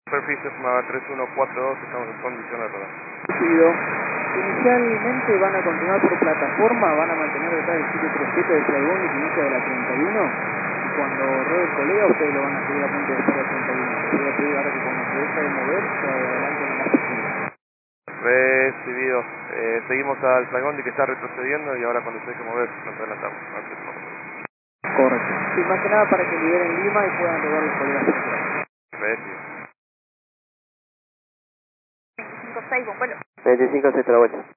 Superficie estimada 3142, estamos en condición de rodar. Recibido. Inicialmente van a continuar por plataforma, van a mantener detrás del 737 de Flybondi que inicia de la 31 y cuando rode el colega ustedes lo van a seguir a punto de espera 31. Les voy a pedir ahora que cuando se deja de mover se adelanten lo más posible. Recibido. Seguimos al Flybondi que está retrocediendo y ahora cuando se deje mover nos adelantamos. Correcto. Sí, más que nada para que liberen Lima y puedan rodar los colegas por atrás. Recibido. 25-6, bombero. 25-6 a la vuelta.